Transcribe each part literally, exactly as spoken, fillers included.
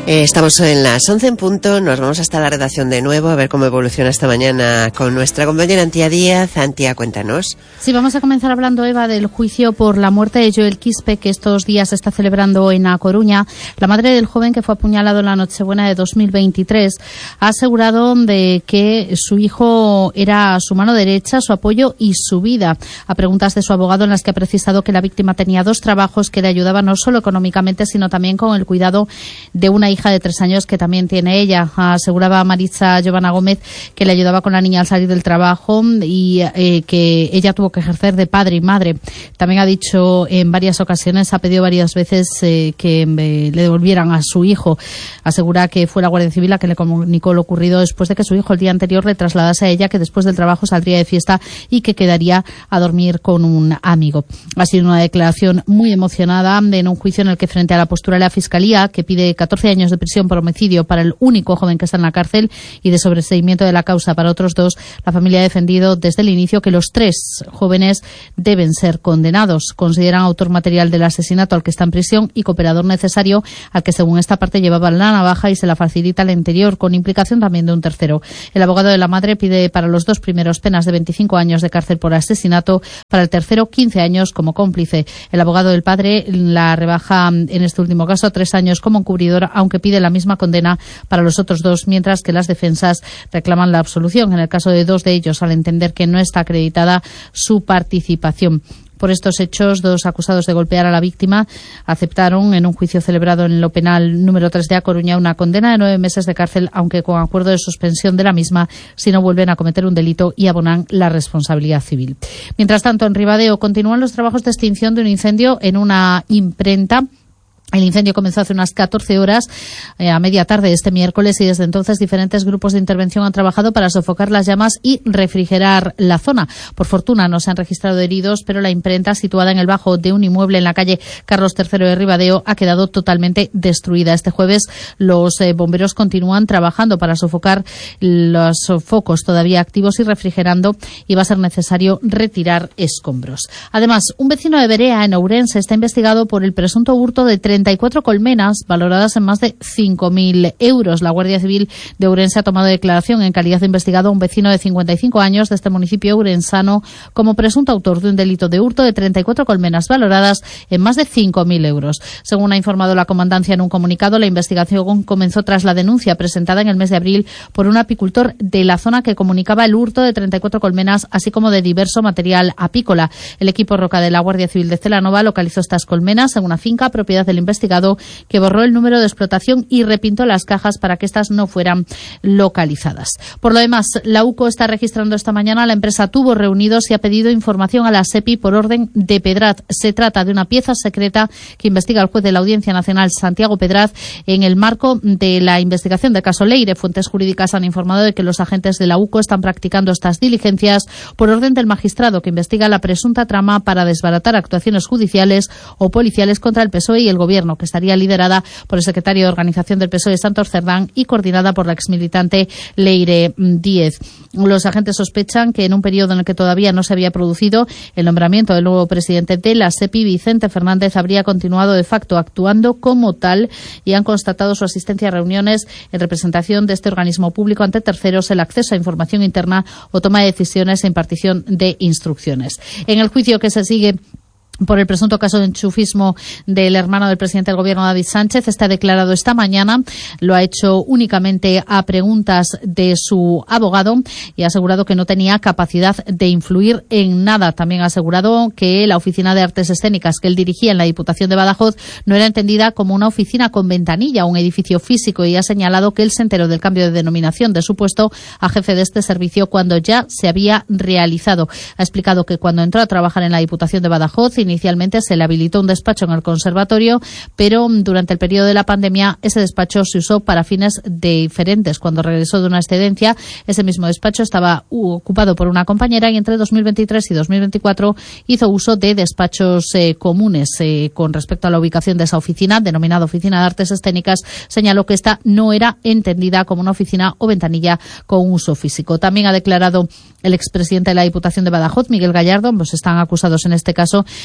Eh, estamos en las once en punto, nos vamos hasta la redacción de nuevo a ver cómo evoluciona esta mañana con nuestra compañera Antía Díaz. Antía, cuéntanos. Sí, vamos a comenzar hablando, Eva, del juicio por la muerte de Joel Quispe, que estos días se está celebrando en A Coruña. La madre del joven que fue apuñalado en la Nochebuena de dos mil veintitrés ha asegurado de que su hijo era su mano derecha, su apoyo y su vida. A preguntas de su abogado, en las que ha precisado que la víctima tenía dos trabajos que le ayudaban no solo económicamente, sino también con el cuidado de una hija de tres años que también tiene ella. Aseguraba Maritza Giovanna Gómez que le ayudaba con la niña al salir del trabajo y eh, que ella tuvo que ejercer de padre y madre. También ha dicho en varias ocasiones, ha pedido varias veces eh, que eh, le devolvieran a su hijo. Asegura que fue la Guardia Civil la que le comunicó lo ocurrido después de que su hijo el día anterior le trasladase a ella que después del trabajo saldría de fiesta y que quedaría a dormir con un amigo. Ha sido una declaración muy emocionada en un juicio en el que, frente a la postura de la Fiscalía, que pide catorce años de prisión por homicidio para el único joven que está en la cárcel y de sobreseimiento de la causa para otros dos, la familia ha defendido desde el inicio que los tres jóvenes deben ser condenados. Consideran autor material del asesinato al que está en prisión y cooperador necesario al que, según esta parte, llevaba la navaja y se la facilita al interior, con implicación también de un tercero. El abogado de la madre pide para los dos primeros penas de veinticinco años de cárcel por asesinato, para el tercero quince años como cómplice. El abogado del padre la rebaja en este último caso a tres años como encubridor, aunque pide la misma condena para los otros dos, mientras que las defensas reclaman la absolución en el caso de dos de ellos, al entender que no está acreditada su participación. Por estos hechos, dos acusados de golpear a la víctima aceptaron en un juicio celebrado en lo penal número tres de A Coruña una condena de nueve meses de cárcel, aunque con acuerdo de suspensión de la misma si no vuelven a cometer un delito y abonan la responsabilidad civil. Mientras tanto, en Ribadeo continúan los trabajos de extinción de un incendio en una imprenta. El incendio comenzó hace unas catorce horas, eh, a media tarde de este miércoles, y desde entonces diferentes grupos de intervención han trabajado para sofocar las llamas y refrigerar la zona. Por fortuna no se han registrado heridos, pero la imprenta, situada en el bajo de un inmueble en la calle Carlos tercero de Ribadeo, ha quedado totalmente destruida. Este jueves los eh, bomberos continúan trabajando para sofocar los focos todavía activos y refrigerando, y va a ser necesario retirar escombros. Además, un vecino de Berea, en Ourense, está investigado por el presunto hurto de treinta y cuatro colmenas valoradas en más de cinco mil euros. La Guardia Civil de Ourense ha tomado declaración en calidad de investigado a un vecino de cincuenta y cinco años de este municipio ourensano como presunto autor de un delito de hurto de treinta y cuatro colmenas valoradas en más de cinco mil euros. Según ha informado la comandancia en un comunicado, la investigación comenzó tras la denuncia presentada en el mes de abril por un apicultor de la zona que comunicaba el hurto de treinta y cuatro colmenas, así como de diverso material apícola. El equipo Roca de la Guardia Civil de Celanova localizó estas colmenas en una finca propiedad del investigado, que borró el número de explotación y repintó las cajas para que estas no fueran localizadas. Por lo demás, la U C O está registrando esta mañana la empresa Tubos Reunidos y ha pedido información a la SEPI por orden de Pedraz. Se trata de una pieza secreta que investiga el juez de la Audiencia Nacional, Santiago Pedraz, en el marco de la investigación del caso Leire. Fuentes jurídicas han informado de que los agentes de la U C O están practicando estas diligencias por orden del magistrado que investiga la presunta trama para desbaratar actuaciones judiciales o policiales contra el P S O E y el Gobierno, que estaría liderada por el secretario de Organización del P S O E, Santos Cerdán, y coordinada por la exmilitante Leire Díez. Los agentes sospechan que en un periodo en el que todavía no se había producido el nombramiento del nuevo presidente de la SEPI, Vicente Fernández, habría continuado de facto actuando como tal, y han constatado su asistencia a reuniones en representación de este organismo público ante terceros, el acceso a información interna o toma de decisiones e impartición de instrucciones. En el juicio que se sigue por el presunto caso de enchufismo del hermano del presidente del Gobierno, David Sánchez, está declarado esta mañana. Lo ha hecho únicamente a preguntas de su abogado y ha asegurado que no tenía capacidad de influir en nada. También ha asegurado que la Oficina de Artes Escénicas que él dirigía en la Diputación de Badajoz no era entendida como una oficina con ventanilla o un edificio físico, y ha señalado que él se enteró del cambio de denominación de su puesto a jefe de este servicio cuando ya se había realizado. Ha explicado que cuando entró a trabajar en la Diputación de Badajoz, inicialmente se le habilitó un despacho en el conservatorio, pero durante el periodo de la pandemia ese despacho se usó para fines diferentes. Cuando regresó de una excedencia, ese mismo despacho estaba ocupado por una compañera, y entre dos mil veintitrés y dos mil veinticuatro hizo uso de despachos eh, comunes. Eh, con respecto a la ubicación de esa oficina, denominada Oficina de Artes Escénicas, señaló que esta no era entendida como una oficina o ventanilla con uso físico. También ha declarado el expresidente de la Diputación de Badajoz, Miguel Gallardo, ambos están acusados en este caso,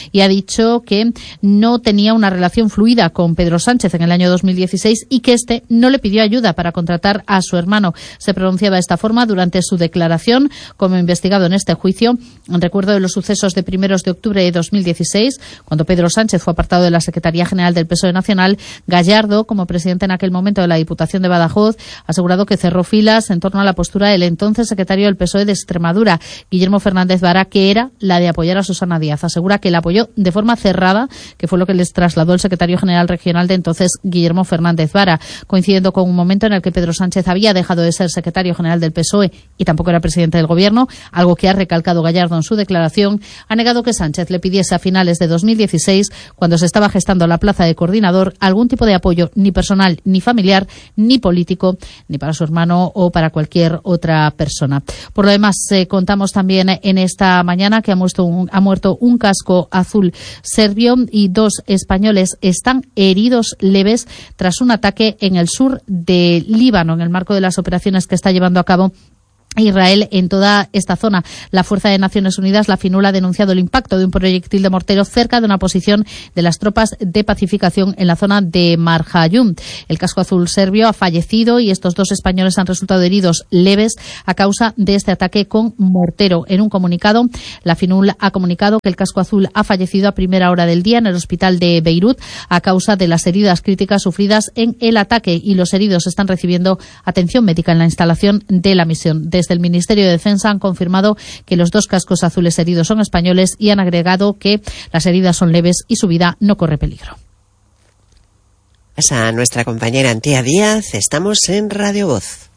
y ha dicho que no tenía una relación fluida con Pedro Sánchez en el año dos mil dieciséis y que este no le pidió ayuda para contratar a su hermano. Se pronunciaba de esta forma durante su declaración como investigado en este juicio, en recuerdo de los sucesos de primeros de octubre de dos mil dieciséis, cuando Pedro Sánchez fue apartado de la Secretaría General del P S O E Nacional. Gallardo, como presidente en aquel momento de la Diputación de Badajoz, ha asegurado que cerró filas en torno a la postura del entonces secretario del P S O E de Extremadura, Guillermo Fernández Vara, que era la de apoyar a Susana Díaz. Asegura que la apoyó de forma cerrada, que fue lo que les trasladó el secretario general regional de entonces, Guillermo Fernández Vara, coincidiendo con un momento en el que Pedro Sánchez había dejado de ser secretario general del P S O E y tampoco era presidente del Gobierno, algo que ha recalcado Gallardo en su declaración. Ha negado que Sánchez le pidiese a finales de dos mil dieciséis, cuando se estaba gestando la plaza de coordinador, algún tipo de apoyo ni personal, ni familiar, ni político, ni para su hermano o para cualquier otra persona. Por lo demás, eh, contamos también en esta mañana que ha muerto, un, ha muerto un casco azul serbio y dos españoles están heridos leves tras un ataque en el sur de Líbano, en el marco de las operaciones que está llevando a cabo Israel en toda esta zona. La Fuerza de Naciones Unidas, la FINUL, ha denunciado el impacto de un proyectil de mortero cerca de una posición de las tropas de pacificación en la zona de Marjayum. El casco azul serbio ha fallecido y estos dos españoles han resultado heridos leves a causa de este ataque con mortero. En un comunicado, la FINUL ha comunicado que el casco azul ha fallecido a primera hora del día en el hospital de Beirut a causa de las heridas críticas sufridas en el ataque, y los heridos están recibiendo atención médica en la instalación de la misión. Desde el Ministerio de Defensa han confirmado que los dos cascos azules heridos son españoles y han agregado que las heridas son leves y su vida no corre peligro. A nuestra compañera Antía Díaz, estamos en Radio Voz.